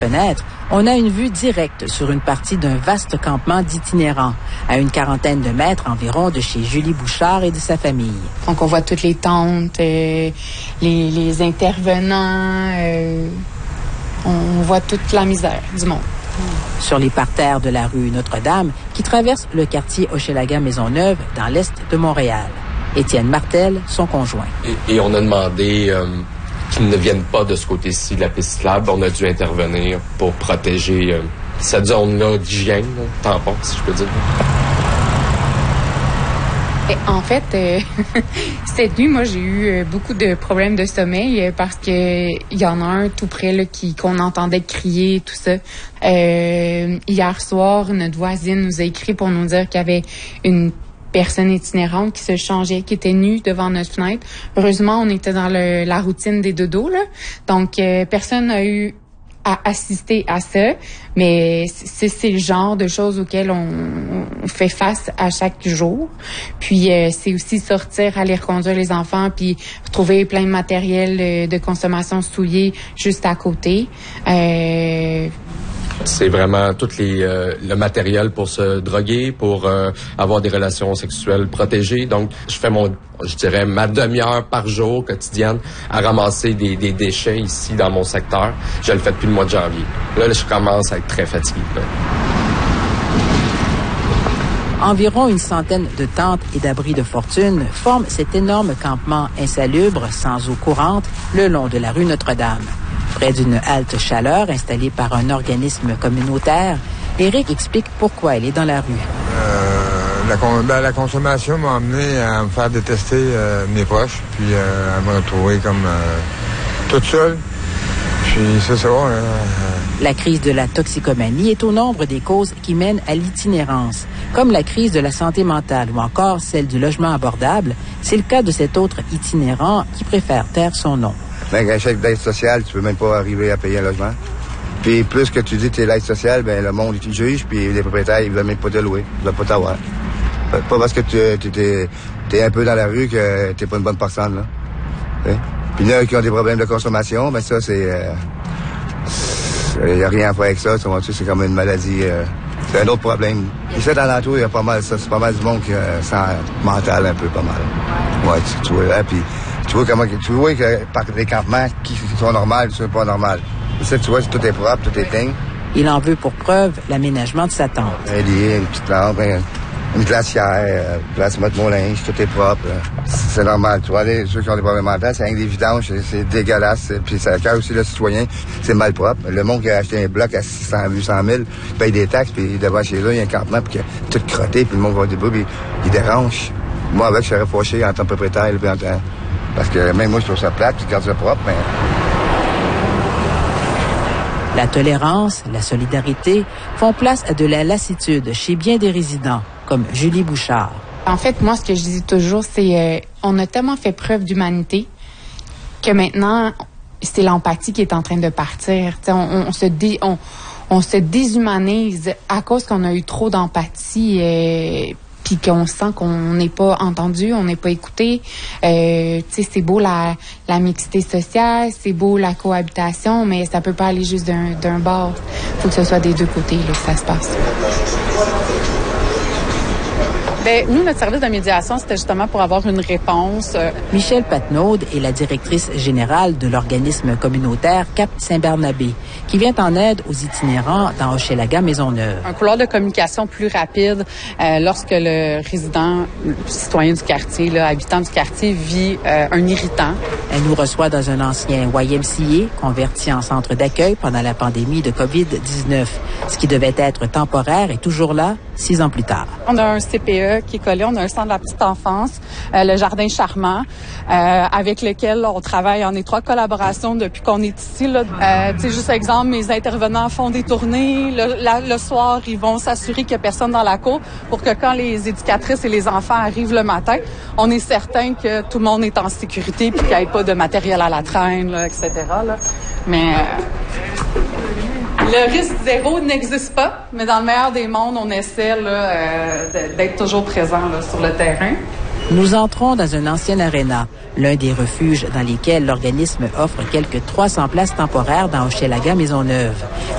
fenêtre, on a une vue directe sur une partie d'un vaste campement d'itinérants, à une quarantaine de mètres environ de chez Julie Bouchard et de sa famille. Donc, on voit toutes les tentes, les intervenants, on voit toute la misère du monde. Sur les parterres de la rue Notre-Dame, qui traverse le quartier Hochelaga-Maisonneuve, dans l'est de Montréal. Étienne Martel, son conjoint. Et on a demandé qu'ils ne viennent pas de ce côté-ci de la piste cyclable. On a dû intervenir pour protéger cette zone-là d'hygiène, tampon, si je peux dire. En fait, cette nuit, moi, j'ai eu beaucoup de problèmes de sommeil parce que il y en a un tout près là, qu'on entendait crier, tout ça. Hier soir, notre voisine nous a écrit pour nous dire qu'il y avait une personne itinérante qui se changeait, qui était nue devant notre fenêtre. Heureusement, on était dans la routine des dodos, là. Donc, personne n'a eu à assister à ça, mais c'est le genre de choses auxquelles on fait face à chaque jour. Puis c'est aussi sortir, aller reconduire les enfants, puis retrouver plein de matériel de consommation souillé juste à côté. C'est vraiment tout le matériel pour se droguer, pour avoir des relations sexuelles protégées. Donc, je fais ma demi-heure par jour quotidienne à ramasser des déchets ici dans mon secteur. Je le fais depuis le mois de janvier. Là, je commence à être très fatigué. Là. Environ une centaine de tentes et d'abris de fortune forment cet énorme campement insalubre, sans eau courante, le long de la rue Notre-Dame. Près d'une halte chaleur installée par un organisme communautaire, Éric explique pourquoi il est dans la rue. La consommation m'a amené à me faire détester mes proches, puis à me retrouver comme toute seule. Puis c'est ça. La crise de la toxicomanie est au nombre des causes qui mènent à l'itinérance, comme la crise de la santé mentale ou encore celle du logement abordable. C'est le cas de cet autre itinérant qui préfère taire son nom. Avec un chèque d'aide sociale, tu peux même pas arriver à payer un logement. Puis plus que tu dis que tu es l'aide sociale, ben le monde te juge, puis les propriétaires, ils veulent même pas te louer. Ils veulent pas t'avoir. Pas parce que tu es un peu dans la rue que t'es pas une bonne personne, là. T'sais? Puis il y en a qui ont des problèmes de consommation, mais ça, il n'y a rien à faire avec ça. C'est comme une maladie. C'est un autre problème. Ici, dans l'entour, il y a pas mal ça. C'est pas mal du monde qui sent mental un peu, pas mal. Ouais, tu vois, là, puis tu vois que par des campements qui sont normaux, qui sont pas normaux. Ici, tu vois, tout est propre, tout est dingue. Il en veut pour preuve l'aménagement de sa tente. Une petite lampe, une glacière, place mettre mon linge, tout est propre. C'est normal. Tu vois, ceux qui ont des problèmes mentaux, c'est rien que des vidanges, c'est dégueulasse. Puis ça cœur aussi le citoyen, c'est mal propre. Le monde qui a acheté un bloc à 600 000, paye des taxes, puis devant chez eux, il y a un campement, puis tout crotté, puis le monde va au début, puis il dérange. Moi, avec, je serais fâché en tant que propriétaire, puis parce que même moi, je trouve ça plate, puis je garde ça propre, mais... La tolérance, la solidarité font place à de la lassitude chez bien des résidents, comme Julie Bouchard. En fait, moi, ce que je dis toujours, c'est on a tellement fait preuve d'humanité que maintenant, c'est l'empathie qui est en train de partir. On se déshumanise à cause qu'on a eu trop d'empathie puis qu'on sent qu'on n'est pas entendu, on n'est pas écouté. C'est beau la mixité sociale, c'est beau la cohabitation, mais ça peut pas aller juste d'un bord. Faut que ce soit des deux côtés là, que ça se passe. Bien, nous, notre service de médiation, c'était justement pour avoir une réponse. Michèle Patnaud est la directrice générale de l'organisme communautaire Cap Saint-Barnabé, qui vient en aide aux itinérants dans Hochelaga-Maisonneuve. Un couloir de communication plus rapide lorsque le résident, le citoyen du quartier, habitant du quartier, vit un irritant. Elle nous reçoit dans un ancien YMCA, converti en centre d'accueil pendant la pandémie de COVID-19. Ce qui devait être temporaire est toujours là, 6 ans plus tard. On a un CPE qui est collé, on a un centre de la petite enfance, le Jardin Charmant, avec lequel on travaille en étroite collaboration depuis qu'on est ici. Juste exemple, mes intervenants font des tournées. Le soir, ils vont s'assurer qu'il n'y a personne dans la cour pour que quand les éducatrices et les enfants arrivent le matin, on est certain que tout le monde est en sécurité puis qu'il n'y ait pas de matériel à la traîne, etc. Mais... le risque zéro n'existe pas, mais dans le meilleur des mondes, on essaie d'être toujours présent sur le terrain. Nous entrons dans un ancien aréna, l'un des refuges dans lesquels l'organisme offre quelques 300 places temporaires dans Hochelaga-Maisonneuve.